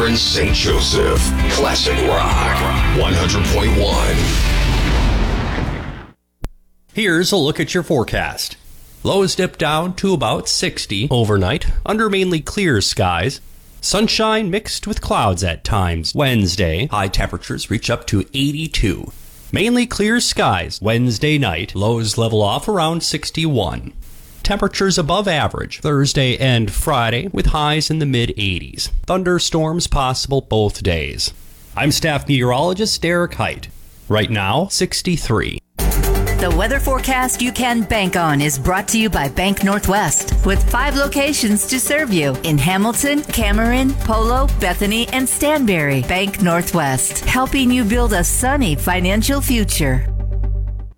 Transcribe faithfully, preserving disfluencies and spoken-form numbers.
Cameron Saint Joseph. Classic Rock one hundred point one. Here's a look at your forecast. Lows dip down to about sixty overnight under mainly clear skies. Sunshine mixed with clouds at times. Wednesday, high temperatures reach up to eighty-two. Mainly clear skies Wednesday night. Lows level off around sixty-one. Temperatures above average Thursday and Friday with highs in the mid-eighties. Thunderstorms possible both days. I'm staff meteorologist Derek Height. Right now, sixty-three. The weather forecast you can bank on is brought to you by Bank Northwest, with five locations to serve you in Hamilton, Cameron, Polo, Bethany, and Stanberry. Bank Northwest, helping you build a sunny financial future.